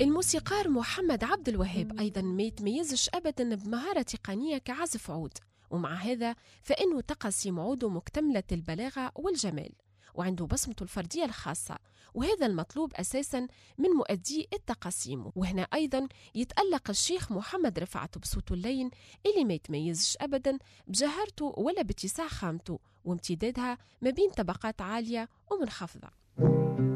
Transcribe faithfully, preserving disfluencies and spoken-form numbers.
الموسيقار محمد عبد الوهاب أيضا ما يتميزش أبدا بمهارة تقنية كعزف عود، ومع هذا فإنه تقاسيم عوده مكتملة البلاغة والجمال، وعنده بصمته الفردية الخاصة، وهذا المطلوب أساسا من مؤدي التقاسيم. وهنا أيضا يتألق الشيخ محمد رفعت بصوته اللين اللي ما يتميزش أبدا بجهارته ولا باتساع خامته وامتدادها ما بين طبقات عالية ومنخفضة.